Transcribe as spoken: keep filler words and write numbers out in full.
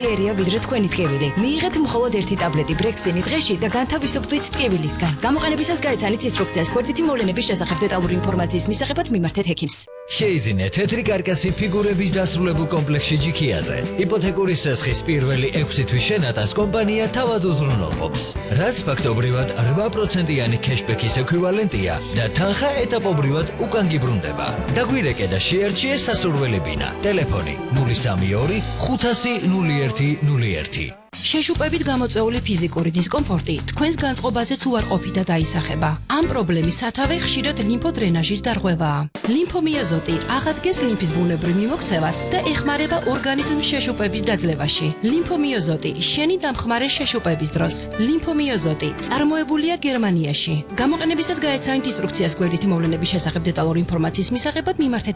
ერია ვიდრე თქვენი ტკივილი. მიიღეთ მხოლოდ ერთი ტაბლეტი ბრექსინი დღეში და განთავისუფლდით ტკივილისგან. გამოყენებისას გაეცანით ინსტრუქციას გვერდითი მოვლენების შესახებ დეტალური ინფორმაციის მისაღებად მიმართეთ ექიმს. შეიძინეთ თეთრი კარკასი ფიგურების დასრულებულ კომპლექსში ჯიქიაზე. იპოთეკური სასხის პირველი ექვსი თვის შენატას კომპანია თავად უზრუნველყოფს, რაც ფაქტობრივად რვა პროცენტიანი ქეშბექის ექვივალენტია და თანხა ეტაპობრივად უკან გიბრუნდება. დაგვირეკე და შეარჩიე სასურველი ბინა. ტელეფონი ნული სამი ორი ხუთასი ნული ერთი ნული ერთი. შეშუპებით გამოწვეული ფიზიკური დისკომფორტი თქვენს განწყობაზეც უარყოფით და დაისახება. ამ პრობლემის სათავე ხშირად ლიმფოდრენაჟის დარღვევაა. ლიმფომიოზოტი აღადგენს ლიმფის ბუნებრივ მიმოქცევას და ეხმარება ორგანიზმის შეშუპების დაძლევაში. ლიმფომიოზოტი შენი დამხმარე შეშუპების დროს. ლიმფომიოზოტი წარმოებულია გერმანიაში. გამოყენებისას გაეცანით ინსტრუქციას გვერდითი მოვლენების შესახებ დეტალური ინფორმაციის მისაღებად მიმართეთ